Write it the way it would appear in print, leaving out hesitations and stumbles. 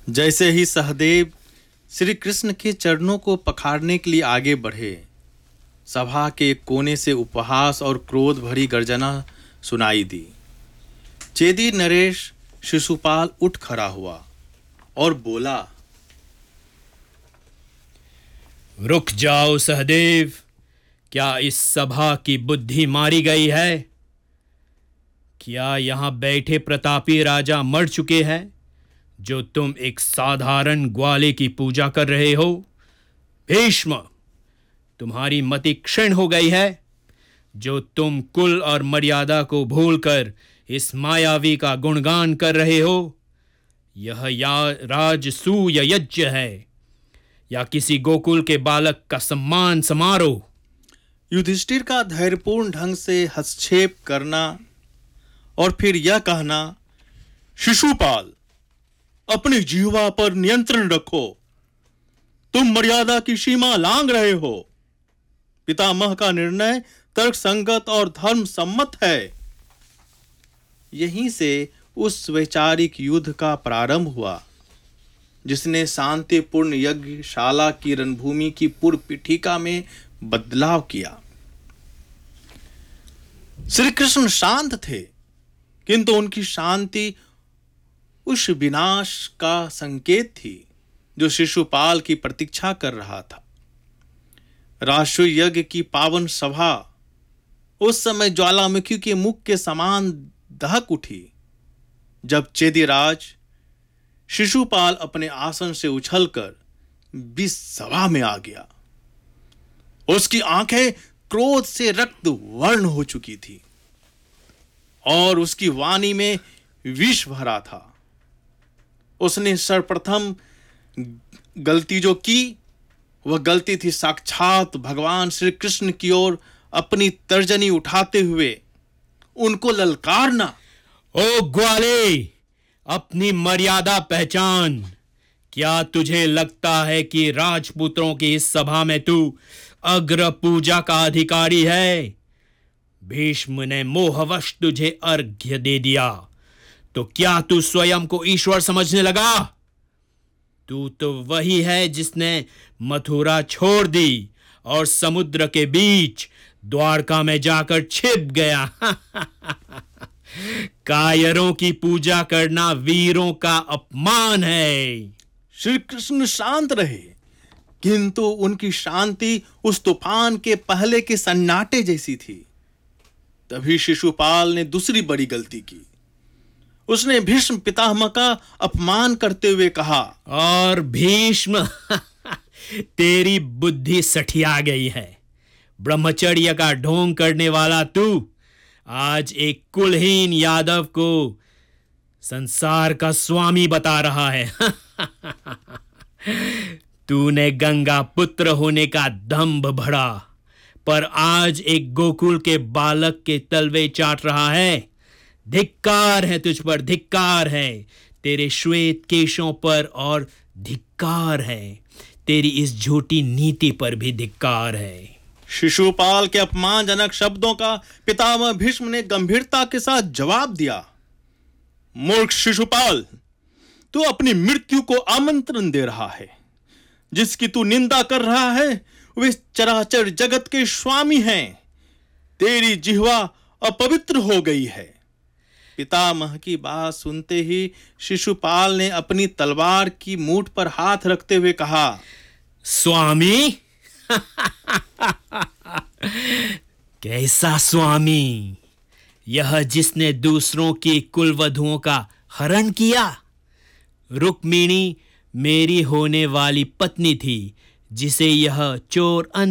जैसे ही सहदेव श्री कृष्ण के चरणों को पखारने के लिए आगे बढ़े, सभा के कोने से उपहास और क्रोध भरी गर्जना सुनाई दी। चेदी नरेश शिशुपाल उठ खड़ा हुआ और बोला, रुक जाओ सहदेव, क्या इस सभा की बुद्धि मारी गई है? क्या यहाँ बैठे प्रतापी राजा मर चुके हैं जो तुम एक साधारण ग्वाले की पूजा कर रहे हो? भीष्म, तुम्हारी मति क्षीण हो गई है जो तुम कुल और मर्यादा को भूलकर इस मायावी का गुणगान कर रहे हो। यह या राजसूय यज्ञ है या किसी गोकुल के बालक का सम्मान समारोह? युधिष्ठिर का धैर्यपूर्ण ढंग से हस्तक्षेप करना और फिर यह कहना, शिशुपाल, अपनी जिह्वा पर नियंत्रण रखो, तुम मर्यादा की सीमा लांघ रहे हो। पितामह का निर्णय तर्कसंगत और धर्म सम्मत है। यहीं से उस वैचारिक युद्ध का प्रारंभ हुआ जिसने शांतिपूर्ण यज्ञशाला की रणभूमि की पूर्व पीठिका में बदलाव किया। श्री कृष्ण शांत थे, किंतु उनकी शांति उस विनाश का संकेत थी जो शिशुपाल की प्रतीक्षा कर रहा था। राष्ट्रीय यज्ञ की पावन सभा उस समय ज्वालामुखी के मुख के समान दहक उठी जब चेदीराज शिशुपाल अपने आसन से उछलकर बीच सभा में आ गया। उसकी आंखें क्रोध से रक्त वर्ण हो चुकी थी और उसकी वाणी में विष भरा था। उसने सर्वप्रथम गलती जो की वह गलती थी साक्षात भगवान श्री कृष्ण की ओर अपनी तर्जनी उठाते हुए उनको ललकारना। ओ ग्वाले, अपनी मर्यादा पहचान। क्या तुझे लगता है कि राजपुत्रों की इस सभा में तू अग्र पूजा का अधिकारी है? भीष्म ने मोहवश तुझे अर्घ्य दे दिया तो क्या तू स्वयं को ईश्वर समझने लगा? तू तो वही है जिसने मथुरा छोड़ दी और समुद्र के बीच द्वारका में जाकर छिप गया। कायरों की पूजा करना वीरों का अपमान है। श्री कृष्ण शांत रहे, किंतु उनकी शांति उस तूफान के पहले के सन्नाटे जैसी थी। तभी शिशुपाल ने दूसरी बड़ी गलती की। उसने भीष्म पितामह का अपमान करते हुए कहा, और भीष्म, तेरी बुद्धि सठिया गई है। ब्रह्मचर्य का ढोंग करने वाला तू आज एक कुलहीन यादव को संसार का स्वामी बता रहा है। तूने गंगा पुत्र होने का दंभ भरा, पर आज एक गोकुल के बालक के तलवे चाट रहा है। धिक्कार है तुझ पर, धिक्कार है तेरे श्वेत केशों पर, और धिक्कार है तेरी इस झूठी नीति पर भी धिक्कार है। शिशुपाल के अपमानजनक शब्दों का पितामह भीष्म ने गंभीरता के साथ जवाब दिया। मूर्ख शिशुपाल, तू अपनी मृत्यु को आमंत्रण दे रहा है। जिसकी तू निंदा कर रहा है वे चराचर जगत के स्वामी हैं। तेरी जिह्वा अपवित्र हो गई है। पितामह की बात सुनते ही शिशुपाल ने अपनी तलवार की मूठ पर हाथ रखते हुए कहा, स्वामी? कैसा स्वामी? यह जिसने दूसरों की कुलवधुओं का हरण किया। रुक्मिणी मेरी होने वाली पत्नी थी जिसे यह चोर